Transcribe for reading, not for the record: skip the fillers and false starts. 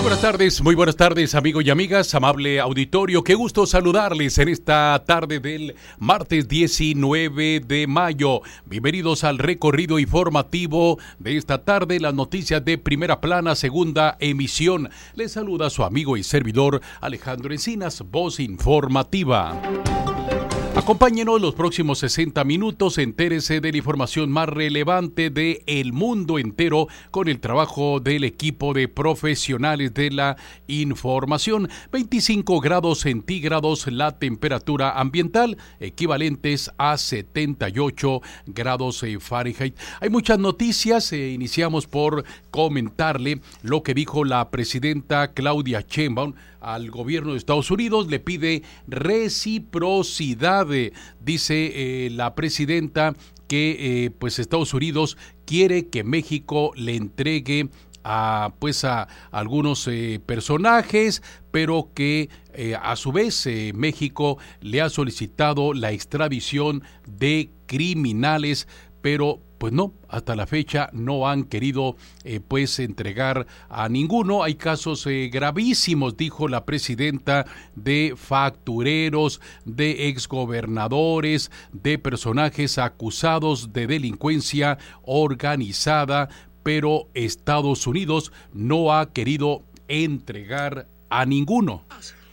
Muy buenas tardes, amigos y amigas, amable auditorio. Qué gusto saludarles en esta tarde del martes 19 de mayo. Bienvenidos al recorrido informativo de esta tarde, las noticias de Primera Plana, segunda emisión. Les saluda su amigo y servidor Alejandro Encinas, voz informativa. Acompáñenos los próximos 60 minutos, entérese de la información más relevante de el mundo entero con el trabajo del equipo de profesionales de la información. 25 grados centígrados la temperatura ambiental, equivalentes a 78 grados Fahrenheit. Hay muchas noticias, iniciamos por comentarle lo que dijo la presidenta Claudia Sheinbaum al gobierno de Estados Unidos. Le pide reciprocidad. Dice la presidenta que pues Estados Unidos quiere que México le entregue a algunos personajes, pero que a su vez México le ha solicitado la extradición de criminales, pero pues no, hasta la fecha no han querido entregar a ninguno. Hay casos gravísimos, dijo la presidenta, de factureros, de exgobernadores, de personajes acusados de delincuencia organizada, pero Estados Unidos no ha querido entregar a ninguno.